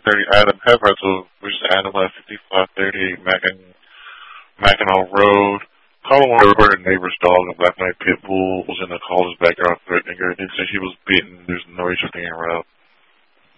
Adam Pepper, which is Adam at 5530 Mackinac Road. Caller wanted to report a neighbor's dog, a black and white pit bull, was in the caller's backyard threatening her. They said she was bitten. There's no reason for her out.